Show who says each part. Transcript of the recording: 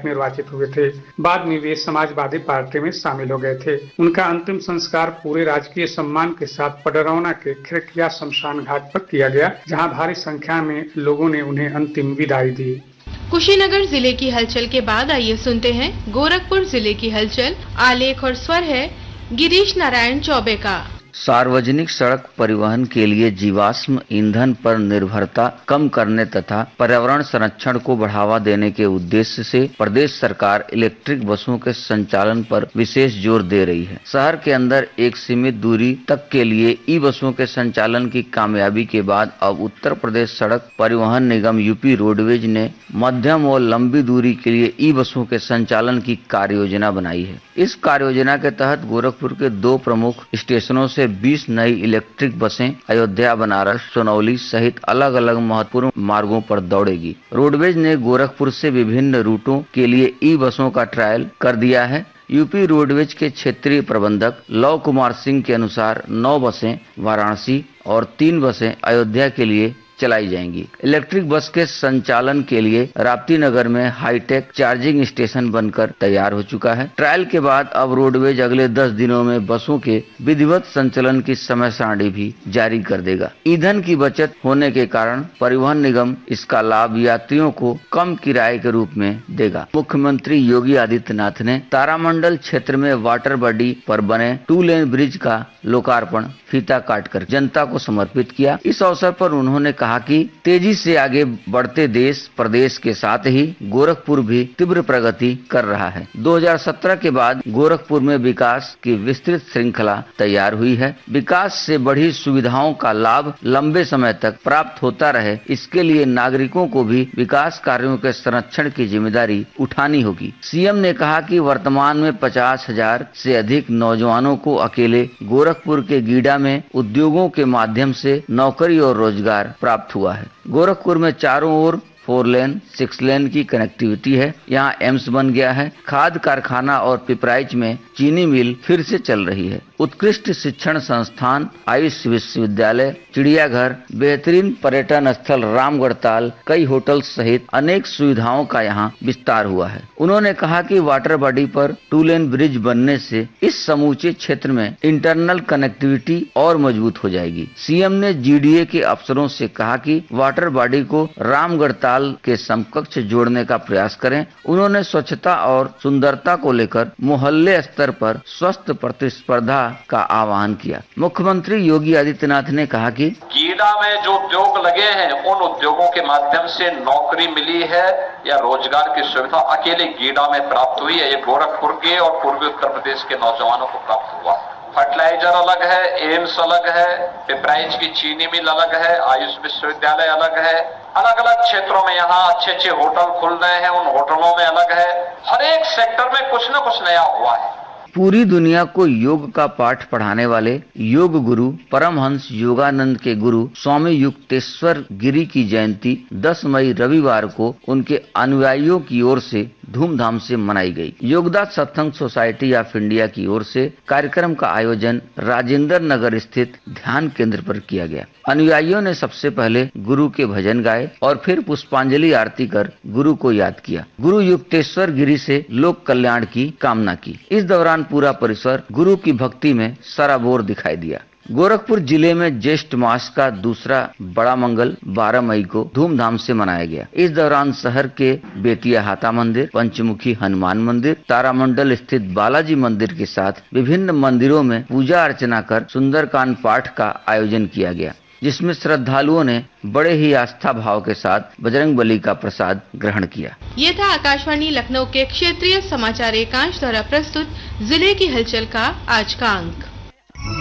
Speaker 1: विधायक निर्वाचित हुए थे। बाद में वे समाजवादी पार्टी में शामिल हो गए थे। उनका अंतिम संस्कार पूरे राजकीय सम्मान के साथ पडरौना के खिरकिया शमशान घाट पर किया गया, जहां भारी संख्या में लोगों ने उन्हें अंतिम विदाई दी।
Speaker 2: कुशीनगर जिले की हलचल के बाद आइए सुनते हैं गोरखपुर जिले की हलचल। आलेख और स्वर है गिरीश नारायण चौबे का।
Speaker 3: सार्वजनिक सड़क परिवहन के लिए जीवाश्म ईंधन पर निर्भरता कम करने तथा पर्यावरण संरक्षण को बढ़ावा देने के उद्देश्य से प्रदेश सरकार इलेक्ट्रिक बसों के संचालन पर विशेष जोर दे रही है। शहर के अंदर एक सीमित दूरी तक के लिए ई बसों के संचालन की कामयाबी के बाद अब उत्तर प्रदेश सड़क परिवहन निगम यूपी रोडवेज ने मध्यम और लंबी दूरी के लिए ई बसों के संचालन की कार्य योजना बनाई है। इस कार्य योजना के तहत गोरखपुर के 2 प्रमुख स्टेशनों से 20 नई इलेक्ट्रिक बसें अयोध्या, बनारस, सोनौली सहित अलग अलग महत्वपूर्ण मार्गों पर दौड़ेगी। रोडवेज ने गोरखपुर से विभिन्न रूटों के लिए ई बसों का ट्रायल कर दिया है। यूपी रोडवेज के क्षेत्रीय प्रबंधक लव कुमार सिंह के अनुसार 9 बसें वाराणसी और 3 बसें अयोध्या के लिए चलाई जाएंगी। इलेक्ट्रिक बस के संचालन के लिए राप्ती नगर में हाईटेक चार्जिंग स्टेशन बनकर तैयार हो चुका है। ट्रायल के बाद अब रोडवेज अगले 10 दिनों में बसों के विधिवत संचालन की समय सारणी भी जारी कर देगा। ईंधन की बचत होने के कारण परिवहन निगम इसका लाभ यात्रियों को कम किराए के रूप में देगा। मुख्यमंत्री योगी आदित्यनाथ ने तारामंडल क्षेत्र में वाटर बॉडी पर बने 2 लेन ब्रिज का लोकार्पण फीता काटकर जनता को समर्पित किया। इस अवसर पर उन्होंने कहा कि तेजी से आगे बढ़ते देश प्रदेश के साथ ही गोरखपुर भी तीव्र प्रगति कर रहा है। 2017 के बाद गोरखपुर में विकास की विस्तृत श्रृंखला तैयार हुई है। विकास से बढ़ी सुविधाओं का लाभ लंबे समय तक प्राप्त होता रहे, इसके लिए नागरिकों को भी विकास कार्यों के संरक्षण की जिम्मेदारी उठानी होगी। सीएम ने कहा कि वर्तमान में 50,000 से अधिक नौजवानों को अकेले गोरखपुर के गीडा में उद्योगों के माध्यम से नौकरी और रोजगार प्राप्त हुआ है। गोरखपुर में चारों ओर 4 लेन 6 लेन की कनेक्टिविटी है। यहाँ एम्स बन गया है। खाद कारखाना और पिपराइच में चीनी मिल फिर से चल रही है। उत्कृष्ट शिक्षण संस्थान, आयुष विश्वविद्यालय, चिड़ियाघर, बेहतरीन पर्यटन स्थल रामगढ़ताल, कई होटल सहित अनेक सुविधाओं का यहाँ विस्तार हुआ है। उन्होंने कहा कि वाटर बॉडी पर 2 लेन ब्रिज बनने से इस समूचे क्षेत्र में इंटरनल कनेक्टिविटी और मजबूत हो जाएगी। सीएम ने जीडीए के अफसरों से कहा कि वाटर बॉडी को रामगढ़ताल के समकक्ष जोड़ने का प्रयास करें। उन्होंने स्वच्छता और सुंदरता को लेकर मोहल्ले स्तर पर स्वस्थ प्रतिस्पर्धा का आह्वान किया। मुख्यमंत्री योगी आदित्यनाथ ने कहा कि
Speaker 4: गीडा में जो उद्योग लगे हैं, उन उद्योगों के माध्यम से नौकरी मिली है या रोजगार की सुविधा अकेले गीडा में प्राप्त हुई है। ये गोरखपुर के और पूर्वी उत्तर प्रदेश के नौजवानों को प्राप्त हुआ। फर्टिलाइजर अलग है, एम्स अलग है, पिपराइच की चीनी मिल अलग है, आयुष विश्वविद्यालय अलग है। अलग अलग क्षेत्रों में यहाँ अच्छे अच्छे होटल खुल रहे हैं, उन होटलों में अलग है। हर एक सेक्टर में कुछ न कुछ नया हुआ है।
Speaker 3: पूरी दुनिया को योग का पाठ पढ़ाने वाले योग गुरु परमहंस योगानंद के गुरु स्वामी युक्तेश्वर गिरी की जयंती 10 मई रविवार को उनके अनुयायियों की ओर से धूमधाम से मनाई गई। योगदास सत्संग सोसाइटी ऑफ इंडिया की ओर से कार्यक्रम का आयोजन राजेंद्र नगर स्थित ध्यान केंद्र पर किया गया। अनुयायियों ने सबसे पहले गुरु के भजन गाए और फिर पुष्पांजलि आरती कर गुरु को याद किया। गुरु युक्तेश्वर गिरी से लोक कल्याण की कामना की। इस दौरान पूरा परिसर गुरु की भक्ति में सराबोर दिखाई दिया। गोरखपुर जिले में ज्येष्ठ मास का दूसरा बड़ा मंगल 12 मई को धूमधाम से मनाया गया। इस दौरान शहर के बेतिया हाथा मंदिर, पंचमुखी हनुमान मंदिर, तारामंडल स्थित बालाजी मंदिर के साथ विभिन्न मंदिरों में पूजा अर्चना कर सुंदरकांड पाठ का आयोजन किया गया, जिसमें श्रद्धालुओं ने बड़े ही आस्था भाव के साथ बजरंगबली का प्रसाद ग्रहण किया।
Speaker 2: ये था आकाशवाणी लखनऊ के क्षेत्रीय समाचार एकांश द्वारा प्रस्तुत जिले की हलचल का आज का अंक।